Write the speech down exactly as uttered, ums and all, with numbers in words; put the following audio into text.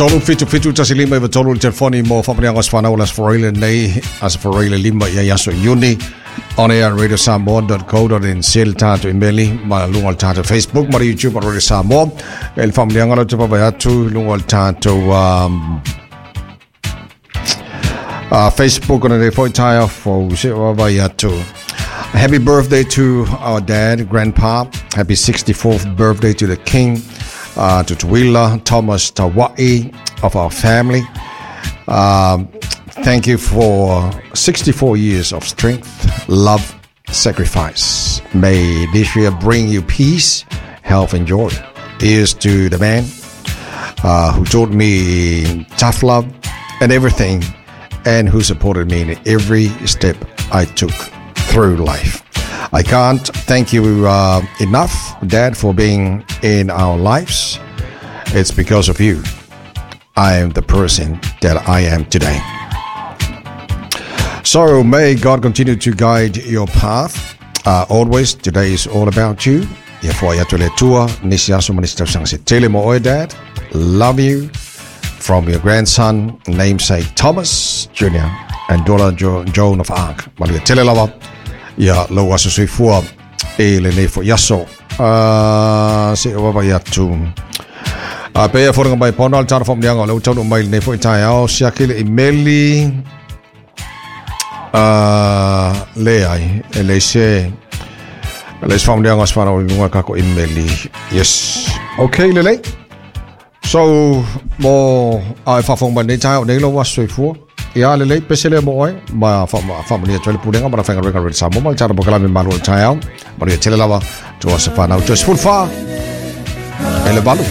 tolu fitu fitu tasi lima iwa tolu telefoni mo whamaniangos whanaulas Fareila nei as Fareila lima ia yaso uni on air radio samoa dot co dot n z tato imeli ma lungal tato Facebook ma YouTube radio Samoa el whamaniangalo te papayatu lungal tato um, uh, Facebook on a foi taia fo se papayatu. Happy birthday to our dad, grandpa. Happy sixty-fourth birthday to the king. Uh, to Twila, Thomas Tawai of our family. Um, thank you for sixty-four years of strength, love, sacrifice. May this year bring you peace, health, and joy. Here's to the man uh, who taught me tough love and everything, and who supported me in every step I took through life. I can't thank you uh, enough, Dad, for being in our lives. It's because of you I am the person that I am today. So may God continue to guide your path. Uh, always, today is all about you. Dad, love you. From your grandson, namesake Thomas Junior and daughter jo- Joan of Arc. Ya lo waso sui fua e le ne fo yaso uh, se wa ba ya tu a pe ya fo nga bai pono al tar fo mlianga lo tau mai ne fo tai ao sia ke le emeli uh, le ai le se le fo mlianga spa no lunga ka ko emeli. Yes, okay le le so mo ai fa fo ban ne tai ne lo waso sui fua ya le le pesele mo ai ma fa fa mo ni tole pulenga ma fa ngare ngare sa mo mal chara bokala me malu chaya ma ri tele lava to sa fa na to full fa ele balu